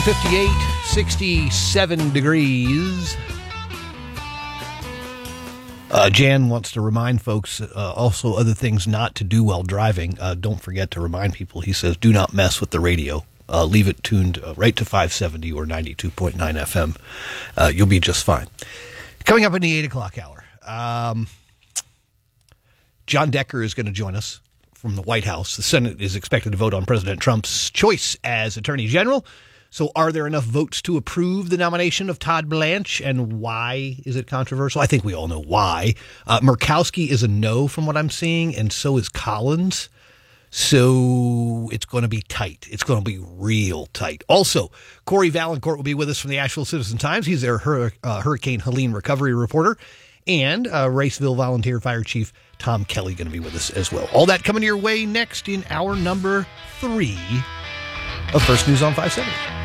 58, 67 degrees. Jan wants to remind folks also other things not to do while driving. Don't forget to remind people. He says, do not mess with the radio. Leave it tuned right to 570 or 92.9 FM. You'll be just fine. Coming up in the 8 o'clock hour, John Decker is going to join us from the White House. The Senate is expected to vote on President Trump's choice as Attorney General. So are there enough votes to approve the nomination of Todd Blanche, and why is it controversial? I think we all know why. Murkowski is a no from what I'm seeing, and so is Collins. So it's going to be tight. It's going to be real tight. Also, Corey Valancourt will be with us from the Asheville Citizen-Times. He's their Hurricane Helene recovery reporter. And Raceville Volunteer Fire Chief Tom Kelly going to be with us as well. All that coming your way next in hour number 3 of First News on 570.